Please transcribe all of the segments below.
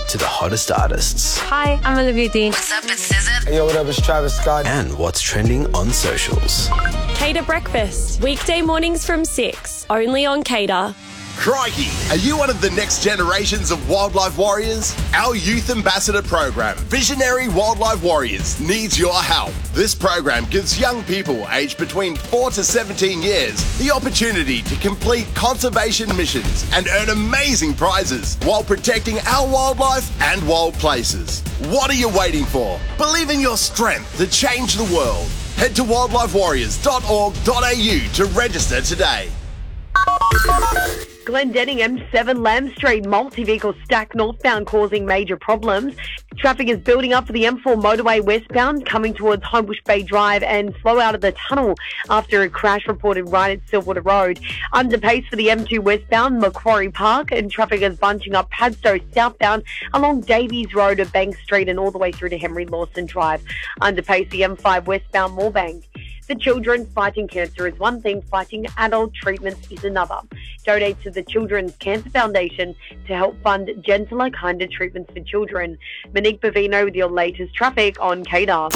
to the hottest artists. Hi, I'm Olivia Dean. What's up, it's SZA. Hey, yo, what up, it's Travis Scott. And what's trending on socials. Cater Breakfast, weekday mornings from 6, only on Cater. Crikey! Are you one of the next generations of wildlife warriors? Our youth ambassador program, Visionary Wildlife Warriors, needs your help. This program gives young people aged between 4 to 17 years the opportunity to complete conservation missions and earn amazing prizes while protecting our wildlife and wild places. What are you waiting for? Believe in your strength to change the world. Head to wildlifewarriors.org.au to register today. Glendenning M7 Lamb Street multi-vehicle stack northbound causing major problems. Traffic is building up for the M4 motorway westbound coming towards Homebush Bay Drive and flow out of the tunnel after a crash reported right at Silverwater Road. Underpace for the M2 westbound Macquarie Park, and traffic is bunching up Padstow southbound along Davies Road at Bank Street and all the way through to Henry Lawson Drive. Underpace the M5 westbound Moorebank. For children, fighting cancer is one thing, fighting adult treatments is another. Donate to the Children's Cancer Foundation to help fund gentler, kinder treatments for children. Monique Bavino with your latest traffic on Cater. On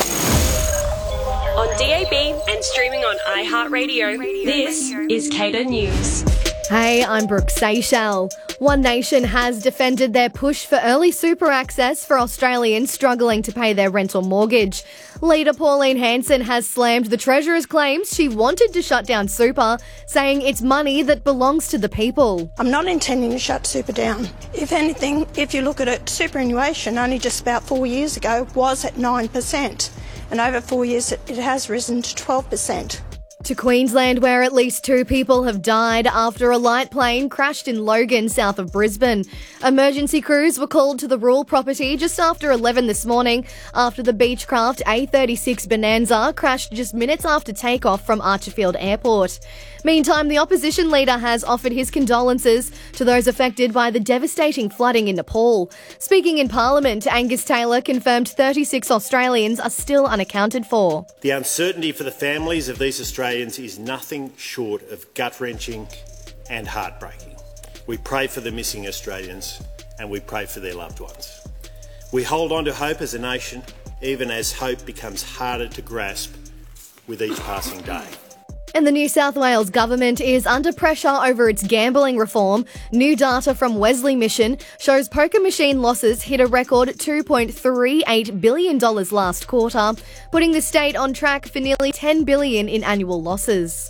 DAB and streaming on iHeartRadio, this is Cater News. Hey, I'm Brooke Seychelles. One Nation has defended their push for early super access for Australians struggling to pay their rental mortgage. Leader Pauline Hanson has slammed the Treasurer's claims she wanted to shut down super, saying it's money that belongs to the people. I'm not intending to shut super down. If anything, if you look at it, superannuation only just about 4 years ago was at 9%, and over 4 years it has risen to 12%. To Queensland, where at least 2 people have died after a light plane crashed in Logan, south of Brisbane. Emergency crews were called to the rural property just after 11 this morning after the Beechcraft A36 Bonanza crashed just minutes after takeoff from Archerfield Airport. Meantime, the opposition leader has offered his condolences to those affected by the devastating flooding in Nepal. Speaking in Parliament, Angus Taylor confirmed 36 Australians are still unaccounted for. The uncertainty for the families of these Australians is nothing short of gut-wrenching and heartbreaking. We pray for the missing Australians and we pray for their loved ones. We hold on to hope as a nation, even as hope becomes harder to grasp with each passing day. And the New South Wales government is under pressure over its gambling reform. New data from Wesley Mission shows poker machine losses hit a record $2.38 billion last quarter, putting the state on track for nearly $10 billion in annual losses.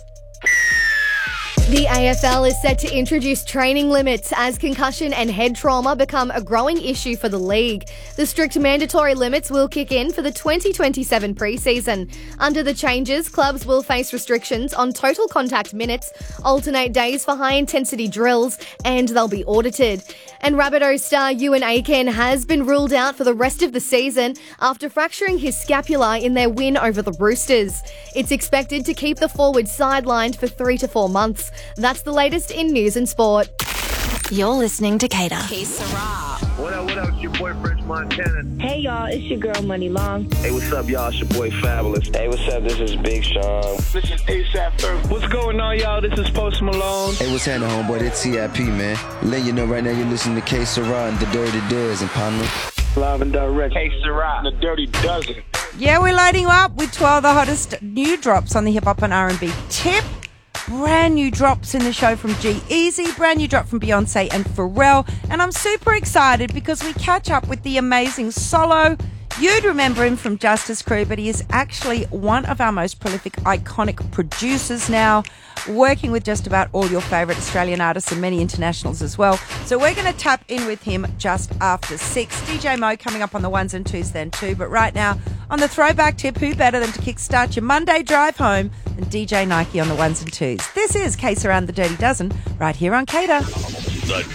The AFL is set to introduce training limits as concussion and head trauma become a growing issue for the league. The strict mandatory limits will kick in for the 2027 pre-season. Under the changes, clubs will face restrictions on total contact minutes, alternate days for high-intensity drills, and they'll be audited. And Rabbitohs star Ewan Aiken has been ruled out for the rest of the season after fracturing his scapula in their win over the Roosters. It's expected to keep the forward sidelined for 3 to 4 months. That's the latest in news and sport. You're listening to Cater. Hey, Sarah. What up, it's your boy French Montana. Hey, y'all, it's your girl Money Long. Hey, what's up, y'all? It's your boy Fabulous. Hey, what's up? This is Big Sean. This is A$AP Ferg. What's going on, y'all? This is Post Malone. Hey, what's happening, homeboy? It's CIP, man. Letting you know right now you're listening to K Sarah and the Dirty Dozen in Palmer. Live and direct. K Sarah and the Dirty Dozen. Yeah, we're loading you up with 12 of the hottest new drops on the hip hop and R&B tip. Brand new drops in the show from G-Eazy, brand new drop from Beyonce and Pharrell, and I'm super excited because we catch up with the amazing Solo. You'd remember him from Justice Crew, but he is actually one of our most prolific, iconic producers now, working with just about all your favourite Australian artists and many internationals as well. So we're going to tap in with him just after 6. DJ Mo coming up on the 1s and 2s then too. But right now, on the throwback tip, who better than to kickstart your Monday drive home than DJ Nike on the 1s and 2s. This is Case Around the Dirty Dozen, right here on Cater. The